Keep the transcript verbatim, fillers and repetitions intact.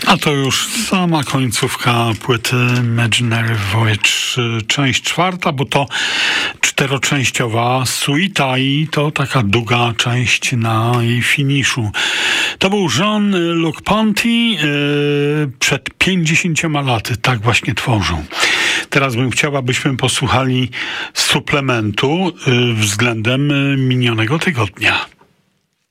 A to już sama końcówka płyty Imaginary Voyage, część czwarta, bo to czteroczęściowa suita i to taka długa część na jej finiszu. To był Jean-Luc Ponty yy, przed pięćdziesięcioma laty, tak właśnie tworzył. Teraz bym chciała, abyśmy posłuchali suplementu yy, względem minionego tygodnia.